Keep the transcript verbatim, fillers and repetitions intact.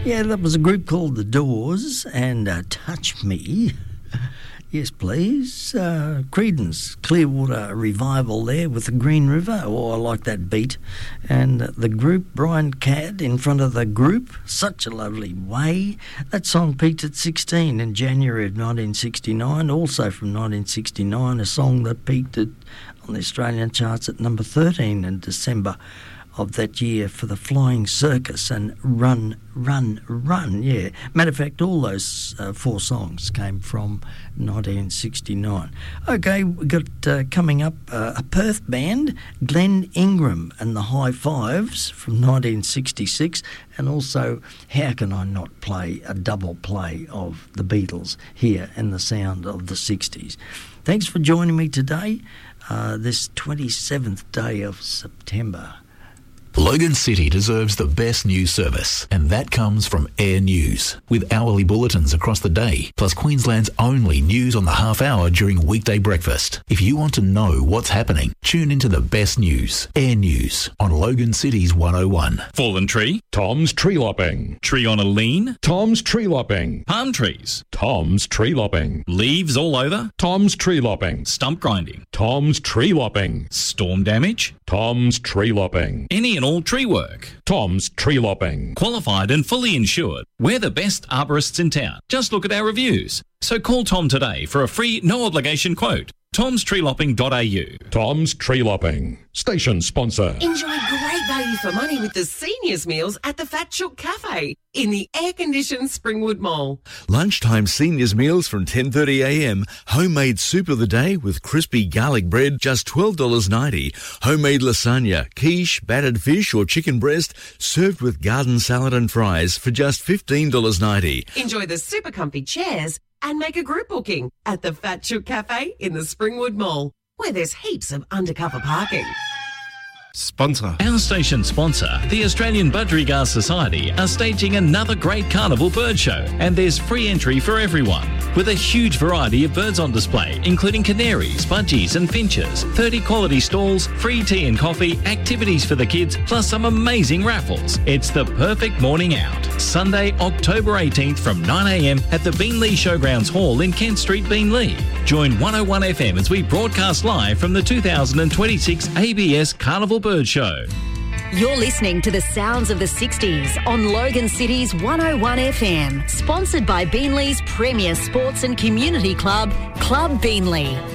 Yeah, that was a group called The Doors and uh, Touch Me. Yes, please. Uh, Creedence Clearwater Revival there with the Green River. Oh, I like that beat. And uh, the group, Brian Cadd in front of the group. Such a lovely way. That song peaked at sixteen in January of nineteen sixty-nine. Also from nineteen sixty-nine, a song that peaked at, on the Australian charts at number thirteen in December of that year for the Flying Circus and Run, Run, Run, yeah. Matter of fact, all those uh, four songs came from nineteen sixty-nine. Okay, we've got uh, coming up uh, a Perth band, Glenn Ingram and the High Fives from nineteen sixty-six, and also how can I not play a double play of the Beatles here in the sound of the sixties. Thanks for joining me today, uh, this twenty-seventh day of September. Logan City deserves the best news service, and that comes from Air News. With hourly bulletins across the day, plus Queensland's only news on the half hour during weekday breakfast. If you want to know what's happening, tune into the best news. Air News on Logan City's one oh one. Fallen tree? Tom's Tree Lopping. Tree on a lean? Tom's Tree Lopping. Palm trees? Tom's Tree Lopping. Leaves all over? Tom's Tree Lopping. Stump grinding? Tom's Tree Lopping. Storm damage? Tom's Tree Lopping. Any and all tree work? Tom's Tree Lopping. Qualified and fully insured. We're the best arborists in town. Just look at our reviews. So call Tom today for a free, no-obligation quote. toms tree lopping dot a u. Tom's Tree Lopping. Station sponsor. Enjoy great value for money with the seniors meals at the Fat Chook Cafe in the air-conditioned Springwood Mall. Lunchtime seniors meals from ten thirty a m. Homemade soup of the day with crispy garlic bread, just twelve dollars ninety. Homemade lasagna, quiche, battered fish or chicken breast, served with garden salad and fries for just fifteen dollars ninety. Enjoy the super comfy chairs and make a group booking at the Fat Chook Cafe in the Springwood Mall, where there's heaps of undercover parking. Sponsor. Our station sponsor, the Australian Budgerigar Society, are staging another great carnival bird show, and there's free entry for everyone. With a huge variety of birds on display, including canaries, budgies and finches, thirty quality stalls, free tea and coffee, activities for the kids, plus some amazing raffles. It's the perfect morning out. Sunday, October eighteenth from nine a m at the Beenleigh Showgrounds Hall in Kent Street, Beenleigh. Join one oh one F M as we broadcast live from the two thousand twenty-six A B S Carnival Bird Show. You're listening to the sounds of the sixties on Logan City's one oh one F M, sponsored by Beenleigh's premier sports and community club, Club Beenleigh.